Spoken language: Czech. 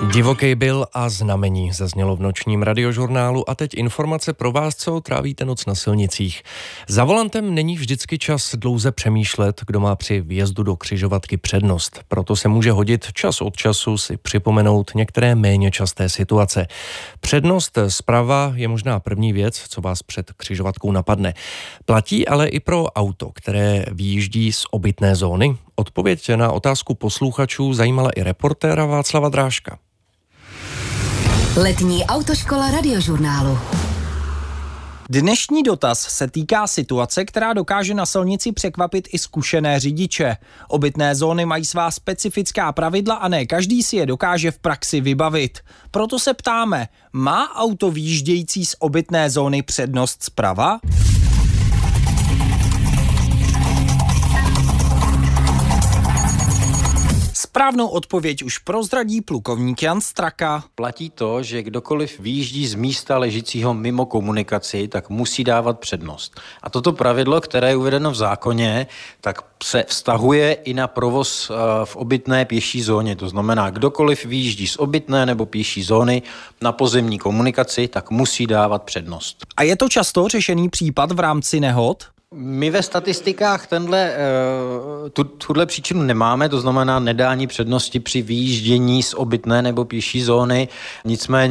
Divoký byl a znamení zaznělo v nočním radiožurnálu a teď informace pro vás, co trávíte noc na silnicích. Za volantem není vždycky čas dlouze přemýšlet, kdo má při vjezdu do křižovatky přednost. Proto se může hodit čas od času si připomenout některé méně časté situace. Přednost zprava je možná první věc, co vás před křižovatkou napadne. Platí ale i pro auto, které vyjíždí z obytné zóny. Odpověď na otázku posluchačů zajímala i reportéra Václava Drážka. Letní autoškola radiožurnálu. Dnešní dotaz se týká situace, která dokáže na silnici překvapit i zkušené řidiče. Obytné zóny mají svá specifická pravidla a ne každý si je dokáže v praxi vybavit. Proto se ptáme, má auto výjíždějící z obytné zóny přednost zprava? Správnou odpověď už prozradí plukovník Jan Straka. Platí to, že kdokoliv vyjíždí z místa ležícího mimo komunikaci, tak musí dávat přednost. A toto pravidlo, které je uvedeno v zákoně, tak se vztahuje i na provoz v obytné pěší zóně. To znamená, kdokoliv vyjíždí z obytné nebo pěší zóny na pozemní komunikaci, tak musí dávat přednost. A je to často řešený případ v rámci nehod? My ve statistikách tuhle příčinu nemáme, to znamená nedání přednosti při vyjíždění z obytné nebo pěší zóny. Nicméně